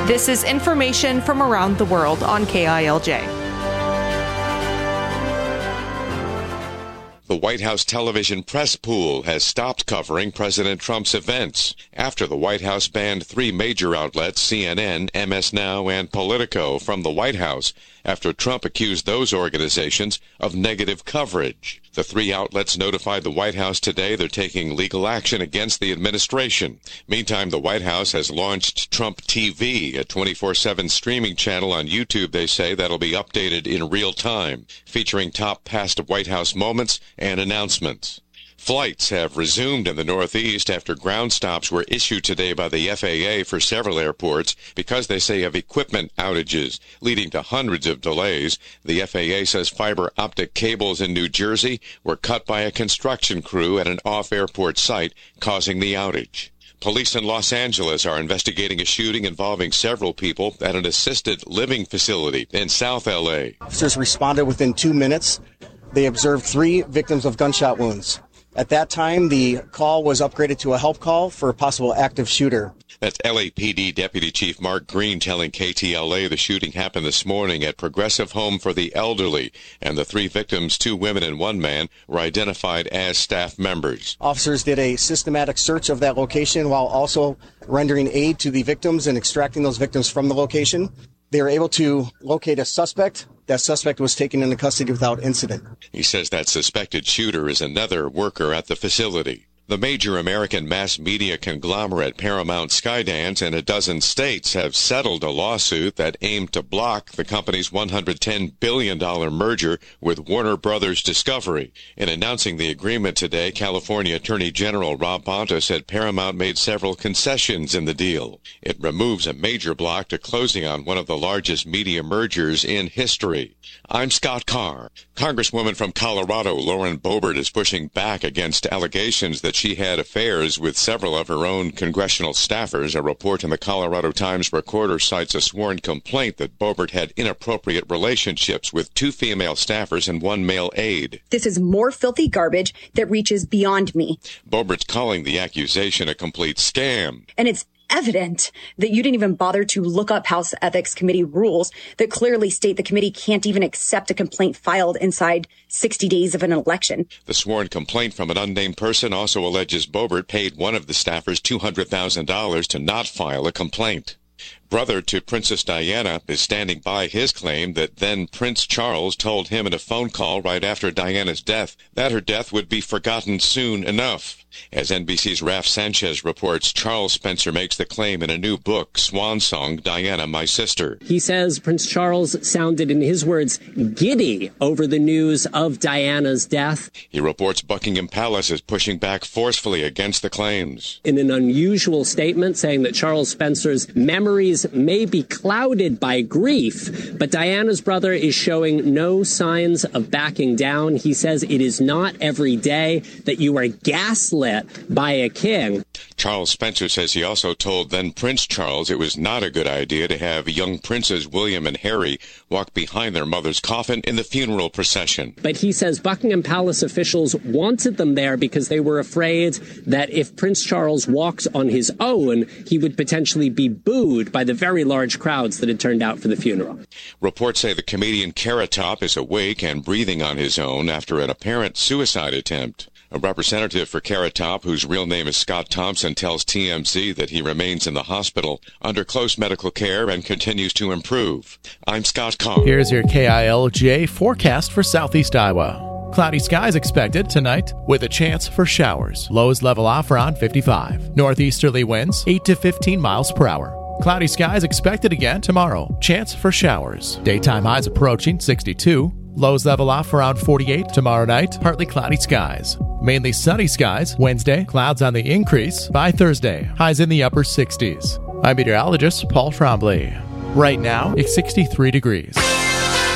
This is information from around the world on KILJ. The White House television press pool has stopped covering President Trump's events after the White House banned three major outlets, CNN, MS Now, and Politico, from the White House after Trump accused those organizations of negative coverage. The three outlets notified the White House today they're taking legal action against the administration. Meantime, the White House has launched Trump TV, a 24/7 streaming channel on YouTube, they say, that'll be updated in real time, featuring top past White House moments and announcements. Flights have resumed in the Northeast after ground stops were issued today by the FAA for several airports because they say of equipment outages, leading to hundreds of delays. The FAA says fiber optic cables in New Jersey were cut by a construction crew at an off-airport site, causing the outage. Police in Los Angeles are investigating a shooting involving several people at an assisted living facility in South L.A. Officers responded within 2 minutes. They observed 3 victims of gunshot wounds. At that time, the call was upgraded to a help call for a possible active shooter. That's LAPD Deputy Chief Mark Green telling KTLA the shooting happened this morning at Progressive Home for the Elderly, and the 3 victims, 2 women and 1 man, were identified as staff members. Officers did a systematic search of that location while also rendering aid to the victims and extracting those victims from the location. They were able to locate a suspect. That suspect was taken into custody without incident. He says that suspected shooter is another worker at the facility. The major American mass media conglomerate Paramount Skydance and a dozen states have settled a lawsuit that aimed to block the company's $110 billion merger with Warner Brothers Discovery. In announcing the agreement today, California Attorney General Rob Bonta said Paramount made several concessions in the deal. It removes a major block to closing on one of the largest media mergers in history. I'm Scott Carr. Congresswoman from Colorado, Lauren Boebert, is pushing back against allegations that she had affairs with several of her own congressional staffers. A report in the Colorado Times Recorder cites a sworn complaint that Boebert had inappropriate relationships with 2 female staffers and 1 male aide. This is more filthy garbage that reaches beyond me. Boebert's calling the accusation a complete scam. And it's evident that you didn't even bother to look up House Ethics Committee rules that clearly state the committee can't even accept a complaint filed inside 60 days of an election. The sworn complaint from an unnamed person also alleges Boebert paid one of the staffers $200,000 to not file a complaint. Brother to Princess Diana is standing by his claim that then Prince Charles told him in a phone call right after Diana's death that her death would be forgotten soon enough. As NBC's Raf Sanchez reports, Charles Spencer makes the claim in a new book, Swan Song, Diana, My Sister. He says Prince Charles sounded, in his words, giddy over the news of Diana's death. He reports Buckingham Palace is pushing back forcefully against the claims. In an unusual statement saying that Charles Spencer's memories may be clouded by grief, but Diana's brother is showing no signs of backing down. He says it is not every day that you are gaslit by a king. Charles Spencer says he also told then Prince Charles it was not a good idea to have young princes William and Harry walk behind their mother's coffin in the funeral procession. But he says Buckingham Palace officials wanted them there because they were afraid that if Prince Charles walked on his own, he would potentially be booed by the very large crowds that had turned out for the funeral. Reports say the comedian Carrot Top is awake and breathing on his own after an apparent suicide attempt. A representative for Carrot Top, whose real name is Scott Thompson, tells TMZ that he remains in the hospital under close medical care and continues to improve. I'm Scott Carr. Here's your KILJ forecast for southeast Iowa. Cloudy skies expected tonight with a chance for showers. Lows level off around 55. Northeasterly winds 8 to 15 miles per hour. Cloudy skies expected again tomorrow. Chance for showers. Daytime highs approaching 62. Lows level off around 48 tomorrow night. Partly cloudy skies. Mainly sunny skies Wednesday. Clouds on the increase by Thursday. Highs in the upper 60s. I'm meteorologist Paul Trombley. Right now, it's 63 degrees.